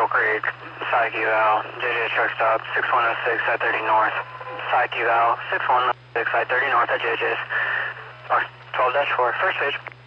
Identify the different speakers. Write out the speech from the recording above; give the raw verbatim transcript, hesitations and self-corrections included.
Speaker 1: Creek, Psych Eval, J J truck stop, six one oh six at thirty north. Psych Eval, six one oh six at thirty north at J J's. twelve dash four, first page.